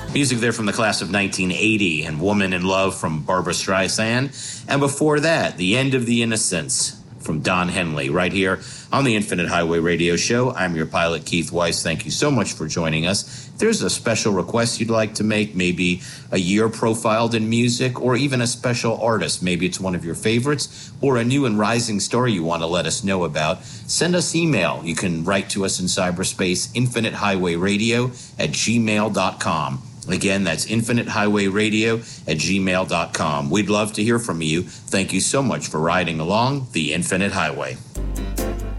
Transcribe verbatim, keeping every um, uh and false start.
Music there from the class of nineteen eighty and Woman in Love from Barbra Streisand. And before that, The End of the Innocents from Don Henley right here on the Infinite Highway Radio Show. I'm your pilot, Keith Weiss. Thank you so much for joining us. If there's a special request you'd like to make, maybe a year profiled in music, or even a special artist, maybe it's one of your favorites, or a new and rising story you want to let us know about, send us email. You can write to us in cyberspace, infinite highway radio at gmail dot com. Again, that's infinite highway radio at gmail dot com. We'd love to hear from you. Thank you so much for riding along the Infinite Highway.